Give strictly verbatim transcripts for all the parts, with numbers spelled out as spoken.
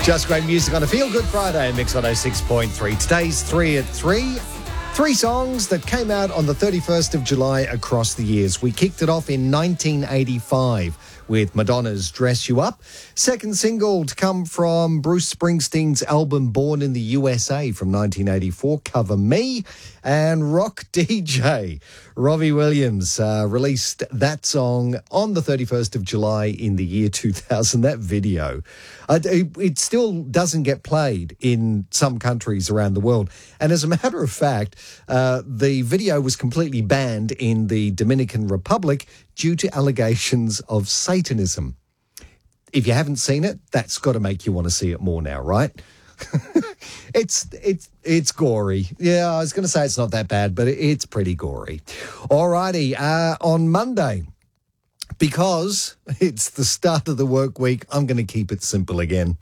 Just great music on a Feel Good Friday, Mix one oh six point three. Today's three at three. Three songs that came out on the thirty-first of July across the years. We kicked it off in nineteen eighty-five with Madonna's Dress You Up. Second single to come from Bruce Springsteen's album Born in the U S A from nineteen eighty-four, Cover Me. And rock D J Robbie Williams uh, released that song on the thirty-first of July in the year two thousand. That video, uh, it, it still doesn't get played in some countries around the world. And as a matter of fact, uh, the video was completely banned in the Dominican Republic due to allegations of Satanism. If you haven't seen it, that's got to make you want to see it more now, right? it's it's it's gory. Yeah, I was going to say it's not that bad, but it's pretty gory. Alrighty, uh, on Monday, because it's the start of the work week, I'm going to keep it simple again.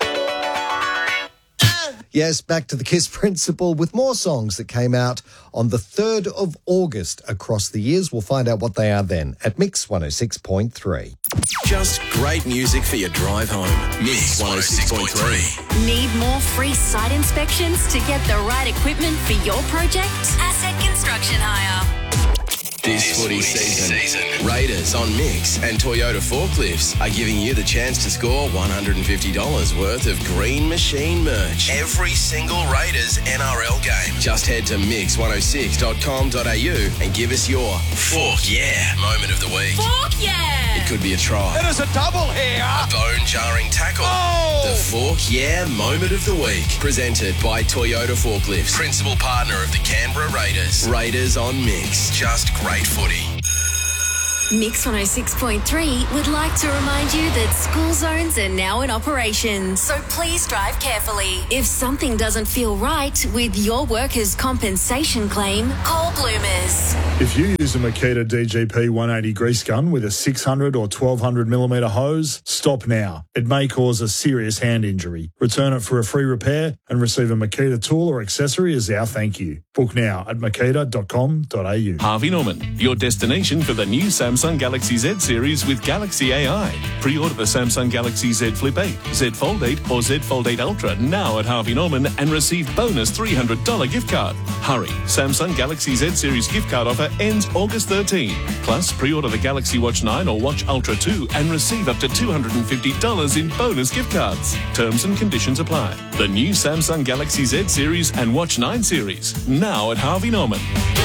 Yes, back to the KISS principle with more songs that came out on the third of August across the years. We'll find out what they are then at Mix one oh six point three. Just great music for your drive home. Mix one oh six point three. Need more free site inspections to get the right equipment for your project? Asset Construction Hire. This footy season, season, Raiders on Mix and Toyota Forklifts are giving you the chance to score one hundred fifty dollars worth of Green Machine merch every single Raiders N R L game. Just head to mix one oh six dot com dot a u and give us your Fork Yeah moment of the week. Fork Yeah! It could be a try. It is a double here. A bone-jarring tackle. Oh! The Fork Yeah moment of the week. Presented by Toyota Forklifts, principal partner of the Canberra Raiders. Raiders on Mix. Just great. Great footy. Mix one oh six point three would like to remind you that school zones are now in operation, so please drive carefully. If something doesn't feel right with your workers' compensation claim, call Bloomers. If you use a Makita D G P one eighty grease gun with a six hundred or twelve hundred millimetre hose, stop now. It may cause a serious hand injury. Return it for a free repair and receive a Makita tool or accessory as our thank you. Book now at makita dot com dot a u. Harvey Norman, your destination for the new Samsung Galaxy Z series with Galaxy A I. Pre-order the Samsung Galaxy Z Flip eight, Z Fold eight or Z Fold eight Ultra now at Harvey Norman and receive bonus three hundred dollars gift card. Hurry, Samsung Galaxy Z series gift card offer ends August thirteenth. Plus, pre-order the Galaxy Watch nine or Watch Ultra two and receive up to two hundred fifty dollars in bonus gift cards. Terms and conditions apply. The new Samsung Galaxy Z series and Watch nine series now at Harvey Norman.